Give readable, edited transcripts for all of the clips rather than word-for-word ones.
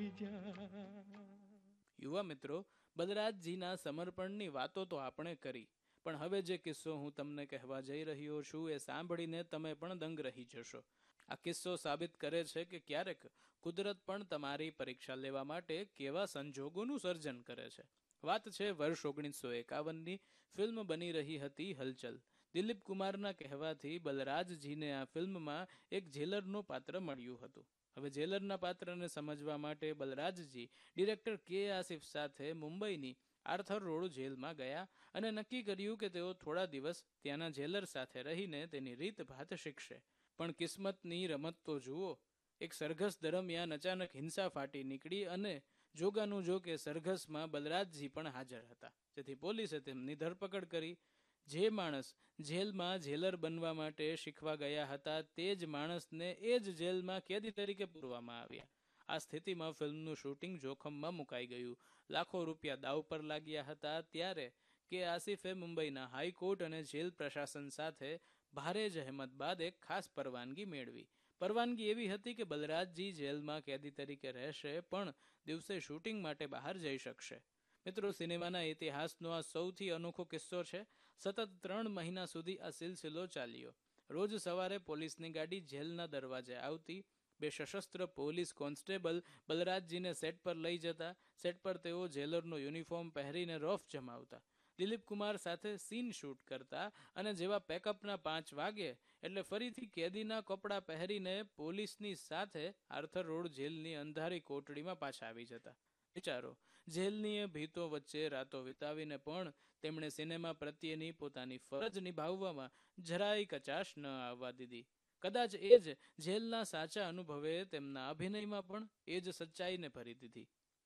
યુવા મિત્રો, બલરાજજીના સમર્પણની વાતો તો આપણે કરી, પણ હવે જે કિસ્સો હું તમને કહેવા જઈ રહ્યો છું એ સાંભળીને તમે પણ દંગ રહી જશો. આ કિસ્સો સાબિત કરે છે કે ક્યારેક કુદરત પણ તમારી પરીક્ષા લેવા માટે કેવા સંજોગોનું સર્જન કરે છે. વાત છે વર્ષ 1951ની. ફિલ્મ બની રહી હતી હલચલ. દિલીપ કુમારના કહેવાથી બલરાજજીને આ ફિલ્મમાં એક જેલરનું પાત્ર મળ્યું હતું. હવે જેલરના પાત્રને સમજવા માટે બલરાજજી ડિરેક્ટર કે આસિફ સાથે મુંબઈની આર્થર રોડ જેલમાં ગયા અને નક્કી કર્યું કે તેઓ થોડા દિવસ ત્યાંના જેલર સાથે રહીને તેની રીતભાત શીખશે. પણ કિસ્મતની રમત તો જુઓ. એક સરઘસ દરમિયાન અચાનક હિંસા ફાટી નીકળી અને જોગાનું જો કે સરઘસમાં બલરાજજી પણ હાજર હતા, જેથી પોલીસે તેમની ધરપકડ કરી. જે માણસ જેલમાં જેલર બનવા માટે શીખવા ગયા હતા તે જ માણસને એ જ જેલમાં કેદી તરીકે પૂરવામાં આવ્યા. આ સ્થિતિમાં ફિલ્મનું શૂટિંગ જોખમમાં મુકાઈ ગયું. લાખો રૂપિયા દાવ પર લાગ્યા હતા. ત્યારે કે આસિફે મુંબઈના હાઈકોર્ટ અને જેલ પ્રશાસન સાથે ભારે જહેમત બાદ એક ખાસ પરવાનગી મેળવી. પરવાનગી એવી હતી કે બલરાજજી જેલમાં કેદી તરીકે રહેશે પણ દિવસે શૂટિંગ માટે બહાર જઈ શકશે. મિત્રો, સિનેમાના ઇતિહાસનો આ સૌથી અનોખો કિસ્સો છે. સતત 3 મહિના સુધી આ સિલસિલો ચાલ્યો. રોજ સવારે પોલીસની ગાડી જેલના દરવાજે આવતી. 2 સશસ્ત્ર પોલીસ કોન્સ્ટેબલ બલરાજજીને સેટ પર લઈ જતા. સેટ પર તેઓ જેલરનો યુનિફોર્મ પહેરીને રોફ જમાવતા. દિલીપ કુમાર સાથે સીન શૂટ કરતા અને જેવા પેકઅપના 5 વાગે એટલે ફરીથી કેદીના કપડાં પહેરીને પોલીસની સાથે આર્થર રોડ જેલની અંધારી કોટડીમાં પાછા આવી જતા. વિચારો, જેલની ભીતો વચ્ચે રાતો વિતાવીને પણ તેમણે સિનેમા પ્રત્યેની પોતાની ફરજ નિભાવવામાં જરાય કચાશ ન આવવા દીધી. કદાચ એ જ જેલના સાચા અનુભવે તેમના અભિનયમાં પણ એ જ સચ્ચાઈને ભરી દીધી.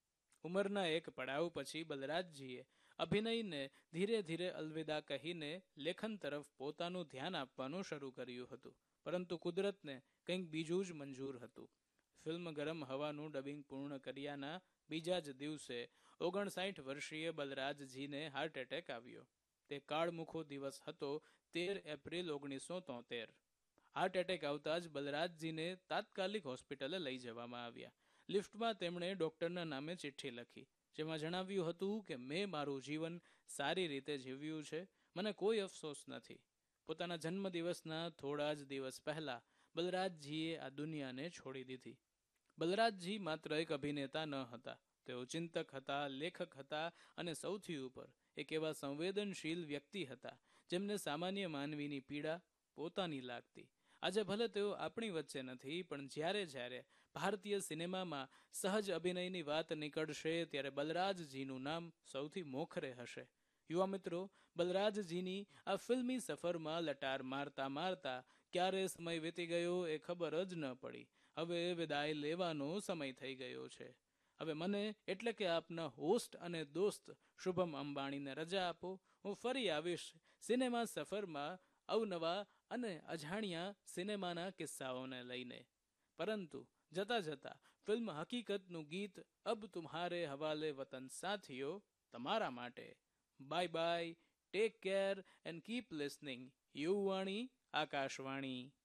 ઉંમરના એક પડાવ પછી બલરાજજીએ અભિનયને ધીરે ધીરે અલવિદા કહીને લેખન તરફ પોતાનું ધ્યાન આપવાનું શરૂ કર્યું હતું. પરંતુ કુદરતને કંઈક બીજું જ મંજૂર હતું. ફિલ્મ ગરમ હવાનું ડબિંગ પૂર્ણ કર્યાના બીજા જ દિવસે 59 વર્ષીય બલરાજજીને હાર્ટ એટેક આવ્યો. તે કાળમુખો દિવસ હતો 13 એપ્રિલ 1973. હાર્ટ એટેક આવતા જ બલરાજજીને તાત્કાલિક હોસ્પિટલે લઈ જવામાં આવ્યા. લિફ્ટમાં તેમણે ડોક્ટરના નામે ચિઠ્ઠી લખી, જેમાં જણાવ્યું હતું કે મેં મારું જીવન સારી રીતે જીવ્યું છે, મને કોઈ અફસોસ નથી. પોતાના જન્મદિવસના થોડા જ દિવસ પહેલા બલરાજજીએ આ દુનિયાને છોડી દીધી. બલરાજજી માત્ર એક અભિનેતા ન હતા, તેઓ ચિંતક હતા, લેખક હતા અને સૌથી ઉપર એક એવા સંવેદનશીલ વ્યક્તિ હતા જેમને સામાન્ય માનવીની પીડા પોતાની લાગતી. આજે ભલે તેઓ આપણી વચ્ચે નથી, પણ જ્યારે જ્યારે ભારતીય સિનેમામાં સહજ અભિનયની વાત નીકળશે ત્યારે બલરાજજીનું નામ સૌથી મોખરે હશે. યુવા મિત્રો, બલરાજજીની આ ફિલ્મી સફરમાં લટાર મારતા મારતા ક્યારે સમય વીતી ગયો એ ખબર જ ન પડી. હવે વિદાય લેવાનો સમય થઈ ગયો છે. હવે મને એટલે કે આપના હોસ્ટ અને દોસ્ત શુભમ અંબાણીને રજા આપો. હું ફરી આવીશ સિનેમા સફરમાં અવનવા અને અજાણ્યા સિનેમાના કિસ્સાઓને લઈને. પરંતુ જતા જતા ફિલ્મ હકીકતનું ગીત અબ તુમ્હારે હવાલે વતન સાથીઓ તમારા માટે. Bye bye, take care and keep listening. યુવાણી, Akashvani.